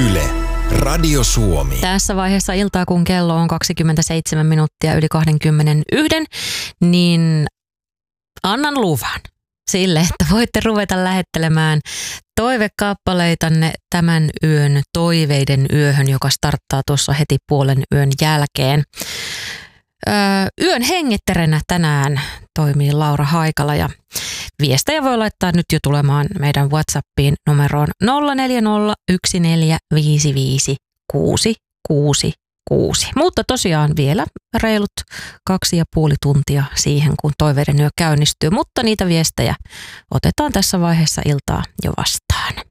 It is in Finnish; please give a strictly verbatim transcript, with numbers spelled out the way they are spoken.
Yle, Radio Suomi. Tässä vaiheessa iltaa, kun kello on kaksikymmentäseitsemän minuuttia yli kaksikymmentäyksi, niin annan luvan sille, että voitte ruveta lähettelemään toivekaapaleitanne tämän yön toiveiden yöhön, joka starttaa tuossa heti puolen yön jälkeen. Öö, yön hengittärenä tänään toimii Laura Haikala ja viestejä voi laittaa nyt jo tulemaan meidän WhatsAppiin numeroon nolla neljä nolla yksi neljä viisi viisi kuusi kuusi kuusi. Mutta tosiaan vielä reilut kaksi ja puoli tuntia siihen, kun toiveiden yö käynnistyy, mutta niitä viestejä otetaan tässä vaiheessa iltaa jo vastaan.